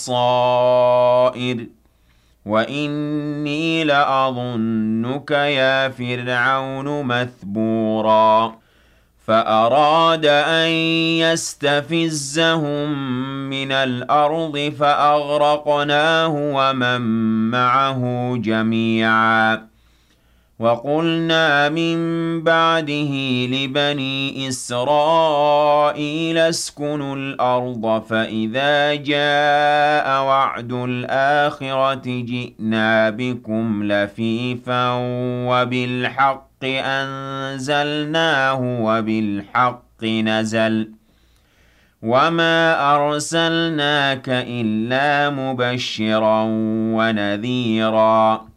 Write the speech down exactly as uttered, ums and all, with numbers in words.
الصائر وإني لأظنك يا فرعون مثبورا فأراد أن يستفزهم من الأرض فأغرقناه ومن معه جميعا وقلنا من بعده لبني إسرائيل اسكنوا الأرض فإذا جاء وعد الآخرة جئنا بكم لفيفا وبالحق أنزلناه وبالحق نزل وما أرسلناك إلا مبشرا ونذيرا